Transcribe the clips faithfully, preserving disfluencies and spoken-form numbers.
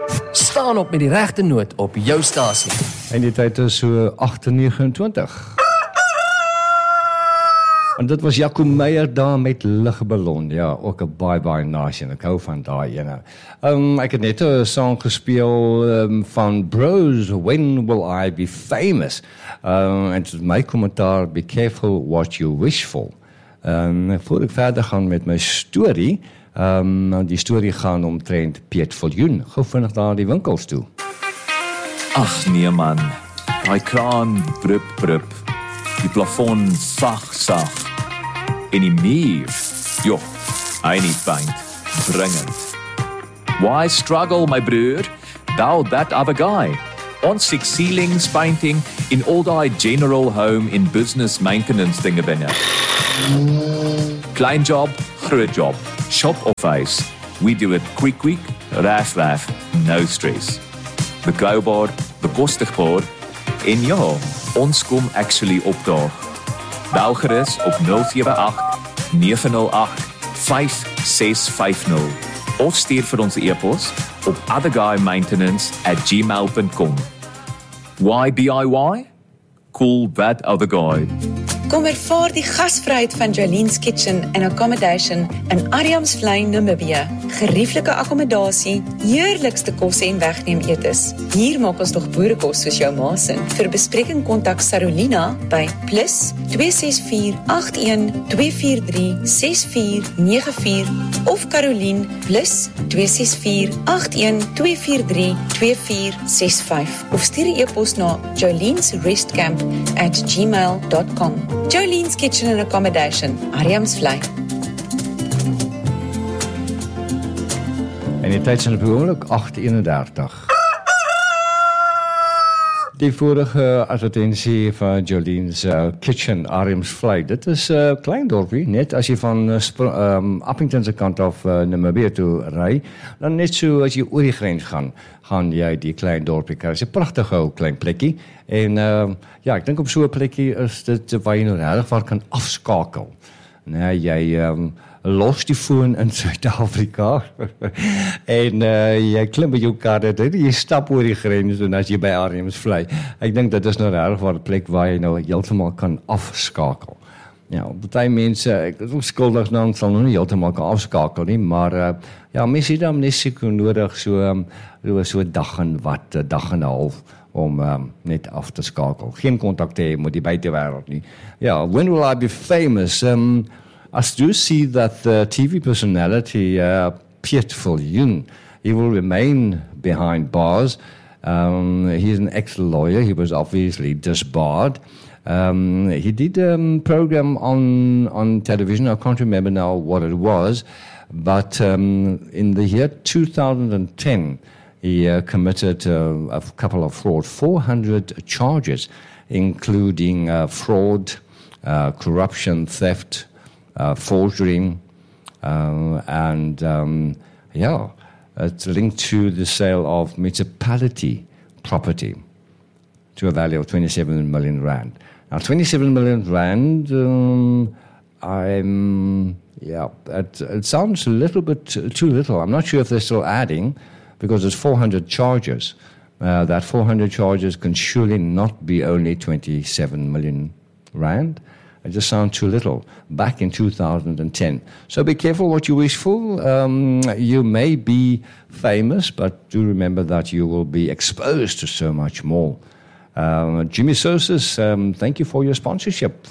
Staan op met die regte noot op jou stasie. En die tyd is so agt negenentwintig. En dit was Jaco Meyer daar met Lugballon. Ja, ook 'n baie baie nice en ek hou van daai ene. Um, ek het net 'n song gespeel um, van Bros, When Will I Be Famous? Um, en my kommentaar, be careful what you wish for. Um, voor ek verder gaan met my storie, um, die storie gaan omtrent Piet Viljoen. Gou vinnig daar die winkels toe. Ag nee man, daai kraan brup brup, die plafon sag sag, en die muur, joh, hy nie paint, dringend. Why struggle my broer, thou that other guy? On six ceilings painting in all die general home in business maintenance dinge binne. Klein job, groot job, shop of face, we do it quick quick, raf raf, no stress. Betrouwbaar, bekostigbaar, en ja, ons kom actually opdaag. Bel gerus op nul sewe agt nege nul agt vyf ses vyf nul of stuur vir ons e-pos op otherguymaintenance at gmail dot com. Why D I Y? Cool that other guy. Kom ervaar die gasvryheid van Jolene's Kitchen and Accommodation in Adamsvlei, Namibië. Gerieflike akkommodasie, heerlikste kosse en wegneem etes. Hier maak ons nog boerekos soos jou ma se. Vir bespreking kontak Sarolina by plus twee ses vier agt een twee vier drie ses vier nege vier of Caroline plus twee ses vier agt een twee vier drie twee vier ses vyf of stuur 'n e-pos na jolenesrestcamp at gmail dot com. Jolene's Kitchen and Accommodation, Adamsvlei. En die tyd is op die oomblik agt eenendertig. Die vorige advertensie van Jolene's uh, Kitchen, Adamsvlei. Dit is 'n uh, klein dorpie, net as jy van uh, um, Appington se kant af uh, Namibië toe ry, dan net so as jy oor die grens gaan, gaan jy die klein dorpie kry. Dit is 'n pragtige ou klein plekkie. En uh, ja, ek dink op so 'n plekkie is dit waar jy nou regtig waar kan afskakel. Nee, jy um, los die foon in Suid-Afrika en uh, jy klim met jou kar, jy stap oor die grens en as jy by Adamsvlei. Ek dink dit is nou regtig waar 'n plek waar jy nou heeltemal kan afskakel. Ja, baie mense, ek is ook skuldig nou, sal nou nie heeltemal kan afskakel nie, maar uh, ja, mense het dan net seker nodig so um, so 'n dag en wat, 'n dag en 'n half om um, net af te skakel. Geen kontak te hê met die buitewêreld nie. Ja, when will I be famous? Um, I do see that the T V personality, uh, Piet Viljoen, he will remain behind bars. Um, he's an ex-lawyer. He was obviously disbarred. Um, he did a um, program on, on television. I can't remember now what it was. But um, in the year two thousand ten, he uh, committed uh, a couple of fraud, four hundred charges, including uh, fraud, uh, corruption, theft, Uh, forgery, uh, and um, yeah, it's linked to the sale of municipality property to a value of twenty-seven million rand. Now, twenty-seven million rand, um, I'm, yeah, it, it sounds a little bit too little. I'm not sure if they're still adding because there's four hundred charges. Uh, that four hundred charges can surely not be only twenty-seven million rand. It just sounds too little, back in two thousand ten. So be careful what you wish for. Um, you may be famous, but do remember that you will be exposed to so much more. Um, Jimmy Sosa's, um, thank you for your sponsorship.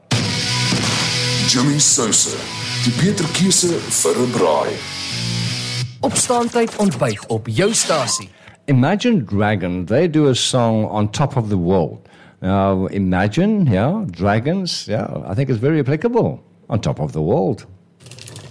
Jimmy Sosa, die beter keuse vir 'n braai. Opstaantyd ontbyt op jou stasie. Imagine Dragon, they do a song on top of the world. Now, imagine, yeah, dragons, yeah, I think it's very applicable. On top of the world.